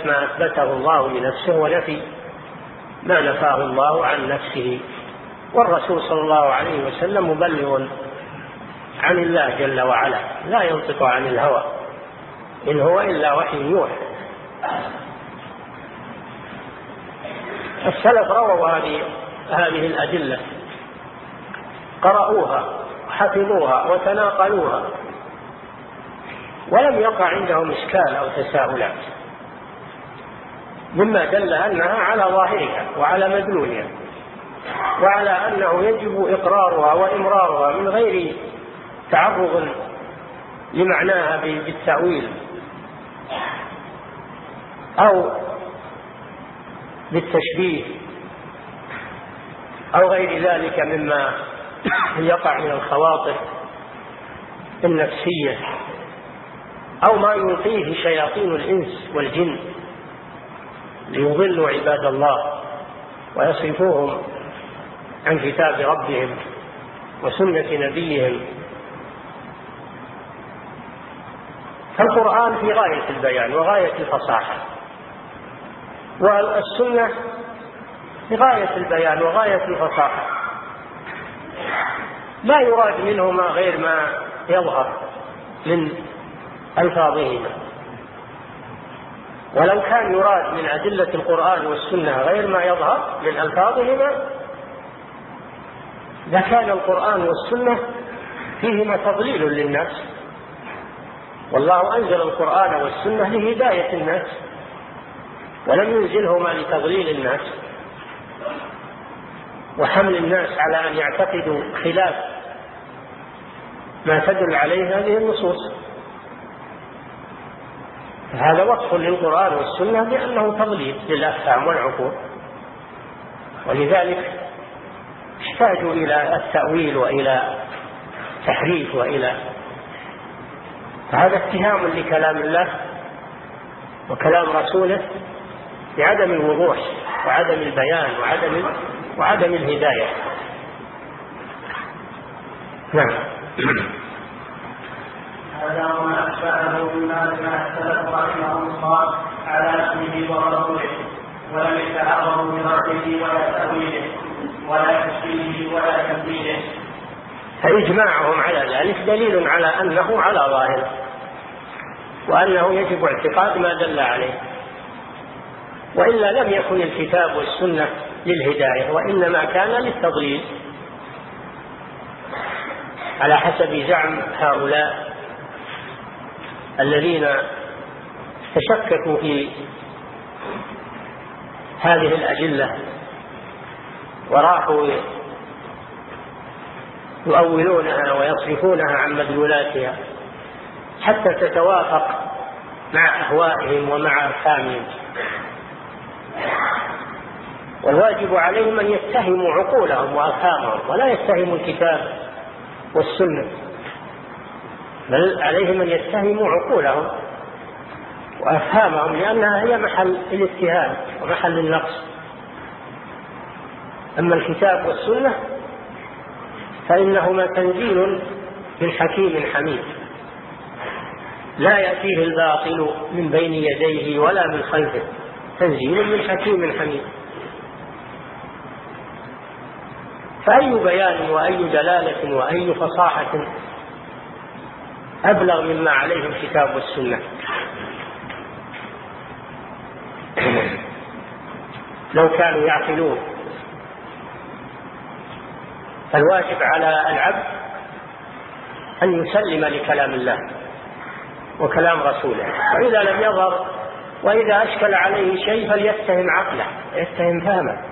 إثبات ما أثبته الله لنفسه ونفي ما نفاه الله عن نفسه. والرسول صلى الله عليه وسلم مبلغ عن الله جل وعلا، لا ينطق عن الهوى، إن هو إلا وحي يوحى. السلف رووا هذه الأدلة، قرأوها وحفظوها وتناقلوها، ولم يقع عندهم إشكال أو تساؤلات، مما دل أنها على ظاهرها وعلى مدلولها، وعلى أنه يجب إقرارها وإمرارها من غير تعرض لمعناها بالتأويل أو بالتشبيه أو غير ذلك مما يقع من الخواطر النفسية أو ما يلقيه شياطين الإنس والجن ليضلوا عباد الله ويصرفوهم عن كتاب ربهم وسنة نبيهم. فالقرآن في غاية البيان وغاية الفصاحة، والسنة في غاية البيان وغاية الفصاحة، لا يراد منهما غير ما يظهر من ألفاظهما. ولو كان يراد من أدلة القرآن والسنة غير ما يظهر من ألفاظهما لكان القرآن والسنة فيهما تضليل للناس، والله أنزل القرآن والسنة لهداية الناس ولم ينزلهما لتضليل الناس وحمل الناس على أن يعتقدوا خلاف ما تدل عليه هذه النصوص. هذا وصف للقرآن والسنة بأنه تضليل للأفهام والعقول، ولذلك احتاجوا إلى التأويل وإلى تحريف فهذا اتهام لكلام الله وكلام رسوله بعدم الوضوح وعدم البيان وعدم الهداية. نعم. هذا وما أشبهه مما اختلف رحمه الله على اسمه ورسوله، ولم يتعرضوا برده ولا تأويله ولا تشبيهه ولا تمثيله. فإجماعهم على ذلك دليل على أنه على ظاهر، وأنه يجب اعتقاد ما دل عليه، وإلا لم يكن الكتاب والسنة للهداية وإنما كان للتضليل على حسب زعم هؤلاء الذين تشككوا في هذه الأدلة وراحوا يؤولونها ويصرفونها عن مدلولاتها حتى تتوافق مع أهوائهم ومع أفهامهم. والواجب عليهم أن يتهموا عقولهم وأفهامهم ولا يتهموا الكتاب والسنة، بل عليهم أن يتهموا عقولهم وأفهامهم، لأنها هي محل الاتهام ومحل النقص. أما الكتاب والسنة فإنهما تنزيل من حكيم حميد، لا يأتيه الباطل من بين يديه ولا من خلفه، تنزيل من حكيم حميد. فأي بيان وأي دلالة وأي فصاحة أبلغ مما عليه الكتاب والسنة؟ لو كانوا يعقلون. فالواجب على العبد أن يسلم لكلام الله وكلام رسوله، وإذا لم يظهر وإذا أشكل عليه شيء فليتهم عقله، يتهم فهمه،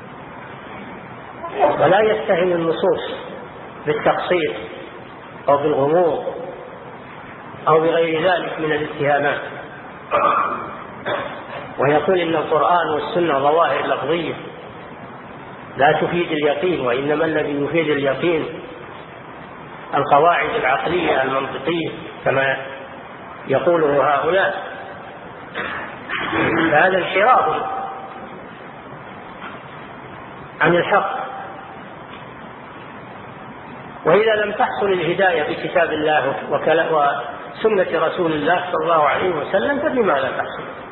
ولا يتهم النصوص بالتقصير أو بالغموض أو بغير ذلك من الاتهامات، ويقول إن القرآن والسنة ظواهر لفظية لا تفيد اليقين، وإنما الذي يفيد اليقين القواعد العقلية المنطقية كما يقوله هؤلاء. فهذا انحراف عن الحق. وإذا لم تحصل الهداية بكتاب الله وسنة رسول الله صلى الله عليه وسلم فبماذا تحصل؟